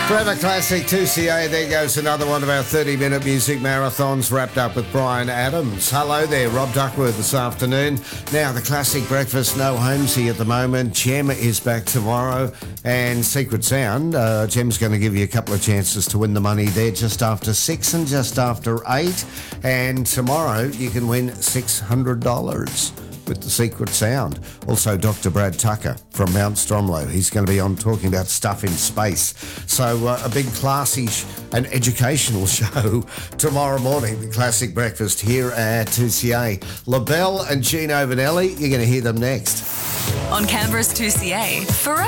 Forever Classic 2CA, there goes another one of our 30-minute music marathons wrapped up with Brian Adams. Hello there, Rob Duckworth this afternoon. Now, the Classic Breakfast, no Holmesy at the moment. Gem is back tomorrow. And Secret Sound, Gem's going to give you a couple of chances to win the money there just after 6 and just after 8. And tomorrow you can win $600 with the Secret Sound. Also, Dr. Brad Tucker from Mount Stromlo. He's going to be on talking about stuff in space. So a big classy and educational show tomorrow morning, the Classic Breakfast here at 2CA. LaBelle and Gino Vanelli, you're going to hear them next. On Canberra's 2CA, forever.